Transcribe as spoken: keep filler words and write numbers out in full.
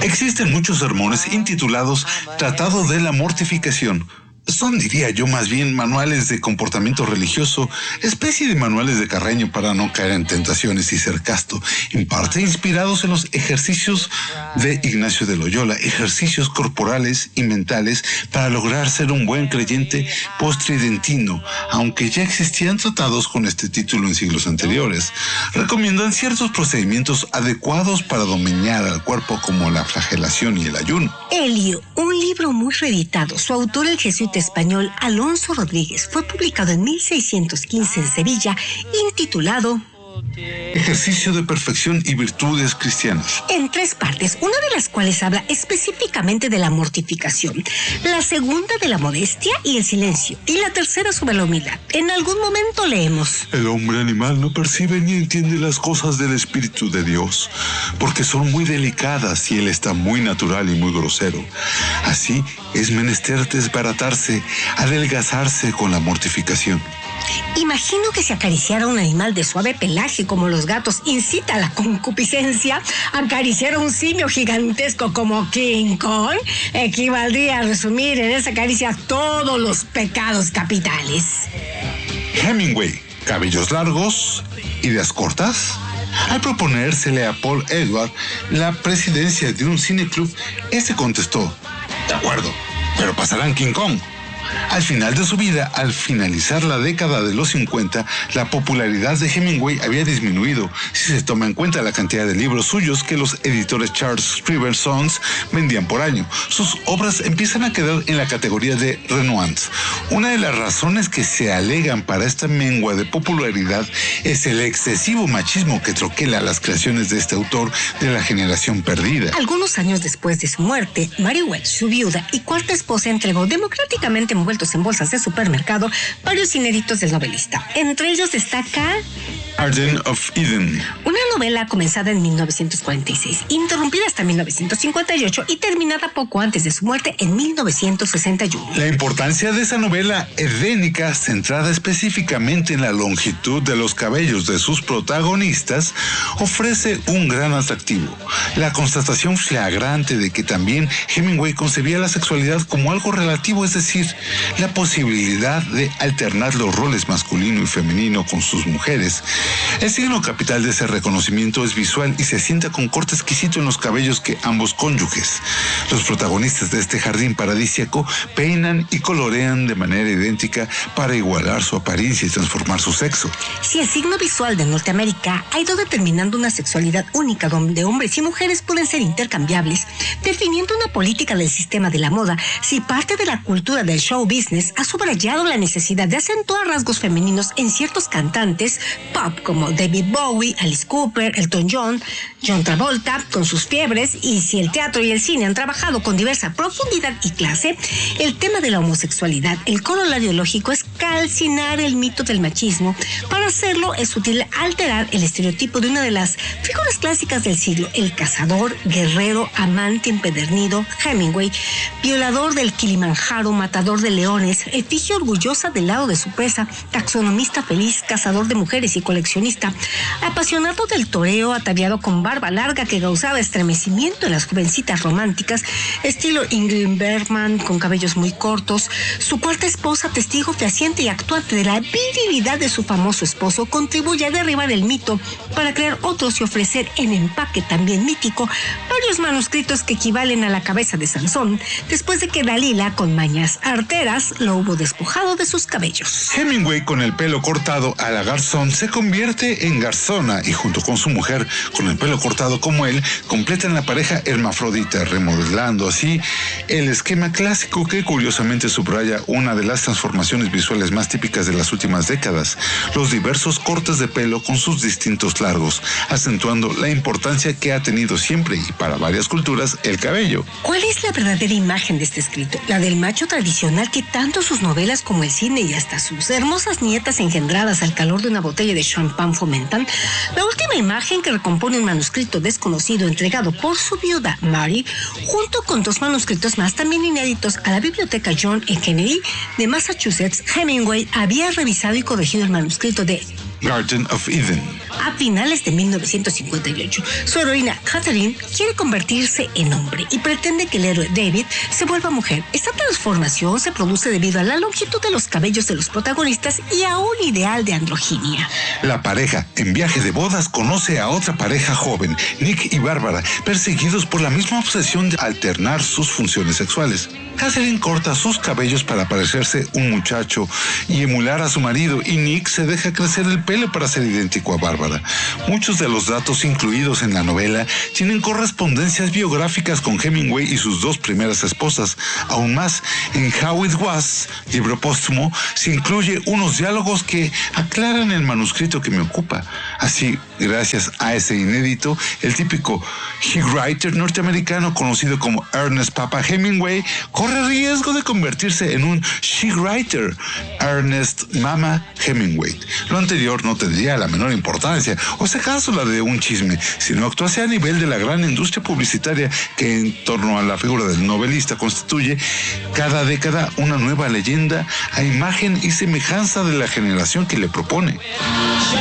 Existen muchos sermones intitulados Tratado de la Mortificación. Son, diría yo, más bien manuales de comportamiento religioso, especie de manuales de Carreño para no caer en tentaciones y ser casto, en parte inspirados en los ejercicios de Ignacio de Loyola, ejercicios corporales y mentales para lograr ser un buen creyente postridentino, aunque ya existían tratados con este título en siglos anteriores. Recomiendan ciertos procedimientos adecuados para domeñar al cuerpo, como la flagelación y el ayuno. Elio, un libro muy reeditado. Su autor, el jesuita español Alonso Rodríguez, fue publicado en mil seiscientos quince en Sevilla, intitulado Ejercicio de perfección y virtudes cristianas, en tres partes, una de las cuales habla específicamente de la mortificación, la segunda de la modestia y el silencio, y la tercera sobre la humildad. En algún momento leemos: el hombre animal no percibe ni entiende las cosas del Espíritu de Dios, porque son muy delicadas y él está muy natural y muy grosero. Así es menester desbaratarse, adelgazarse con la mortificación. Imagino que si acariciara a un animal de suave pelaje como los gatos incita a la concupiscencia, acariciar a un simio gigantesco como King Kong equivaldría a resumir en esa caricia todos los pecados capitales. Hemingway, cabellos largos, ideas cortas. Al proponérsele a Paul Edward la presidencia de un cineclub, este contestó: de acuerdo, pero pasarán King Kong. Al final de su vida, al finalizar la década de los cincuenta, la popularidad de Hemingway había disminuido, si se toma en cuenta la cantidad de libros suyos que los editores Charles Scribner Sons vendían por año. Sus obras empiezan a quedar en la categoría de renouants. Una de las razones que se alegan para esta mengua de popularidad es el excesivo machismo que troquela las creaciones de este autor de la generación perdida. Algunos años después de su muerte, Mary Wells, su viuda y cuarta esposa, entregó democráticamente envueltos en bolsas de supermercado varios inéditos del novelista. Entre ellos destaca Garden of Eden, una novela comenzada en mil novecientos cuarenta y seis, interrumpida hasta mil novecientos cincuenta y ocho y terminada poco antes de su muerte en mil novecientos sesenta y uno. La importancia de esa novela edénica, centrada específicamente en la longitud de los cabellos de sus protagonistas, ofrece un gran atractivo. La constatación flagrante de que también Hemingway concebía la sexualidad como algo relativo, es decir, la posibilidad de alternar los roles masculino y femenino con sus mujeres. El signo capital de ese reconocimiento es visual y se asienta con corte exquisito en los cabellos que ambos cónyuges, los protagonistas de este jardín paradisíaco, peinan y colorean de manera idéntica para igualar su apariencia y transformar su sexo. Si el signo visual de Norteamérica ha ido determinando una sexualidad única donde hombres y mujeres pueden ser intercambiables, definiendo una política del sistema de la moda, si parte de la cultura del show business ha subrayado la necesidad de acentuar rasgos femeninos en ciertos cantantes pop como David Bowie, Alice Cooper, Elton John, John Travolta, con sus fiebres, y si el teatro y el cine han trabajado con diversa profundidad y clase, el tema de la homosexualidad, el corolario lógico es calcinar el mito del machismo. Para hacerlo es útil alterar el estereotipo de una de las figuras clásicas del siglo, el cazador, guerrero, amante empedernido, Hemingway, violador del Kilimanjaro, matador de leones, efigie orgullosa del lado de su presa, taxonomista feliz, cazador de mujeres y coleccionista, apasionado del toreo, ataviado con barba larga que causaba estremecimiento en las jovencitas románticas, estilo Ingrid Bergman, con cabellos muy cortos. Su cuarta esposa, testigo fehaciente y actuante de la virilidad de su famoso esposo, contribuye a derribar el mito para crear otros y ofrecer en empaque también mítico varios manuscritos que equivalen a la cabeza de Sansón, después de que Dalila, con mañas arteras, lo hubo despojado de sus cabellos. Hemingway, con el pelo cortado a la garzón, se convierte en garzona y junto con su mujer, con el pelo cortado como él, completan la pareja hermafrodita, remodelando así el esquema clásico que curiosamente subraya una de las transformaciones visuales más típicas de las últimas décadas, los diversos cortes de pelo con sus distintos largos, acentuando la importancia que ha tenido siempre y para varias culturas el cabello. ¿Cuál es la verdadera imagen de este escrito? La del macho tradicional que tanto sus novelas como el cine y hasta sus hermosas nietas engendradas al calor de una botella de champán fomentan. La última imagen que recompone un manuscrito desconocido entregado por su viuda Mary, junto con dos manuscritos más también inéditos a la biblioteca John F. Kennedy de Massachusetts. Hemingway había revisado y corregido el manuscrito de Garden of Eden. a finales de mil novecientos cincuenta y ocho. Su heroína, Catherine, quiere convertirse en hombre y pretende que el héroe David se vuelva mujer. Esta transformación se produce debido a la longitud de los cabellos de los protagonistas y a un ideal de androginia. La pareja, en viaje de bodas, conoce a otra pareja joven, Nick y Bárbara, perseguidos por la misma obsesión de alternar sus funciones sexuales. Catherine corta sus cabellos para parecerse un muchacho y emular a su marido, y Nick se deja crecer el pelo para ser idéntico a Bárbara. Muchos de los datos incluidos en la novela tienen correspondencias biográficas con Hemingway y sus dos primeras esposas. Aún más, en How It Was, libro póstumo, se incluye unos diálogos que aclaran el manuscrito que me ocupa. Así, gracias a ese inédito, el típico he-writer norteamericano conocido como Ernest Papa Hemingway corre riesgo de convertirse en un she-writer, Ernest Mama Hemingway. Lo anterior no tendría la menor importancia, o si acaso la de un chisme, si no actuase a nivel de la gran industria publicitaria que en torno a la figura del novelista constituye cada década una nueva leyenda a imagen y semejanza de la generación que le propone.